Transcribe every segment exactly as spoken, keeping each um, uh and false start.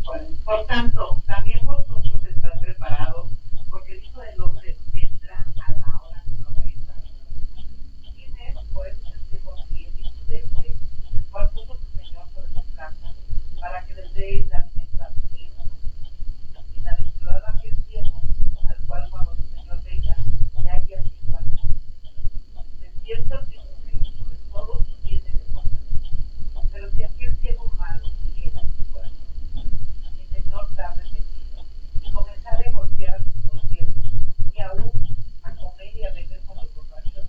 Por tanto, también vosotros estáis preparados, porque el Hijo del Hombre vendrá a la hora que no piensa. ¿Quién es, pues, el siervo fiel y prudente, el cual puso su Señor sobre su casa, para que les dé el alimento a sus hijos? Bienaventurado aquel siervo, al cual cuando su Señor venga, le haya haciendo algo. De cierto os digo que sobre todo tiene de comer. Pero si aquel siervo malo dijera en su corazón, mi Señor tarde en venir, y comenzare a golpear a sus consiervos, y aún a comer y a beber con los borrachos,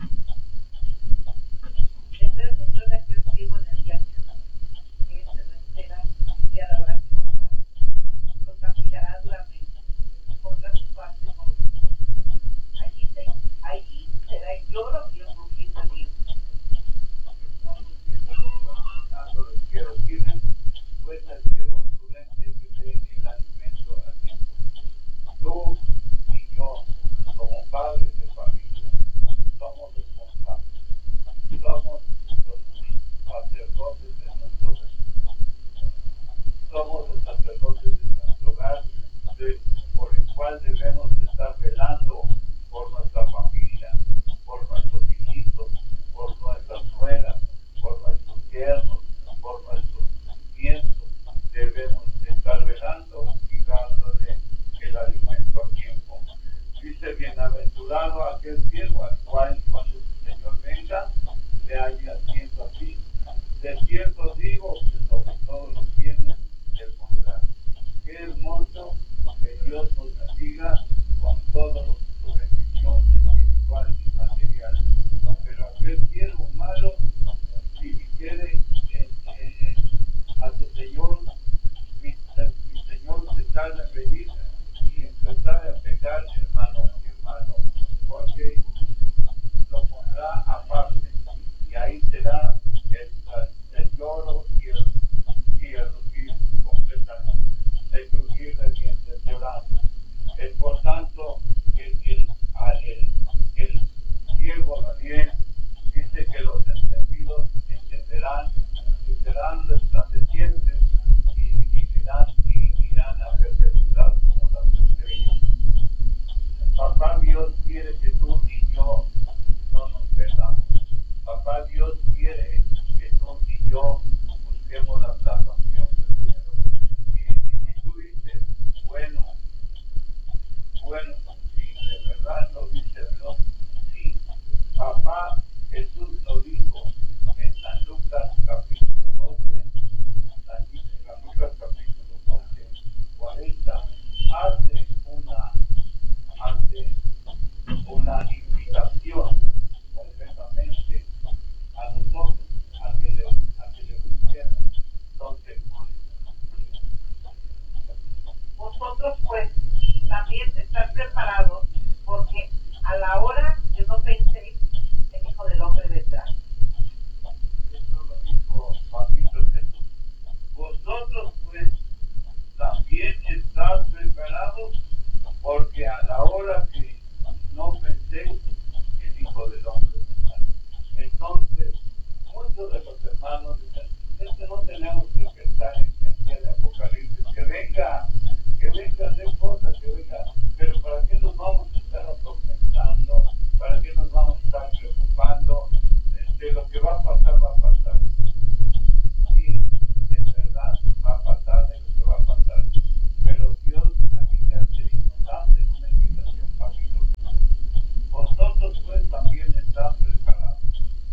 vendrá el Señor de aquel siervo en el día que va, que éste no espera, y a la hora que no sabe. Lo castigará duramente, y pondrá su parte con los hipócritas. Allí, se, allí será el lloro y el rugir de dientes. Tanto los que lo tienen, pues el siervo prudente que dé el alimento a tiempo. Tú y yo, como padres de familia, somos responsables. Somos los sacerdotes de nuestro hogar. Somos los sacerdotes de nuestro hogar, de, por el cual debemos de estar velando por nuestra familia, por nuestros hijitos, por nuestras nueras, por nuestros yernos, por nuestros nietos. Debemos estar velando y dándole el alimento a tiempo. Dice: bienaventurado aquel siervo al cual cuando su Señor venga le haya haciendo así. De cierto digo que sobre todos los bienes del pondrá. Qué hermoso que Dios nos bendiga con toda su bendición espiritual y material. Pero aquel siervo malo, si quiere eh, eh, a su Señor, mi, mi Señor se tarda en venir y empezar a pecar, hermano, hermano, porque lo pondrá aparte, y ahí será el, el lloro y el, y el rugir completamente, el crujir de dientes llorando. Es por tanto el, el, el, el siervo Daniel dice que los entendidos entenderán y serán resplandecientes y, y, irán, y irán a perpetuidad como las estrellas. Papá Dios quiere que tú y yo no nos perdamos. Papá Dios quiere que tú y yo busquemos la salvación. Y, y si tú dices, bueno, bueno, si de verdad lo dice Dios, sí. Papá Jesús lo dijo en San Lucas capítulo doce, San Lucas capítulo doce, cuarenta, hace una, hace una invitación completamente a nosotros, a que le, a que le busquemos donde Vosotros, pues, también estar preparados, porque a la hora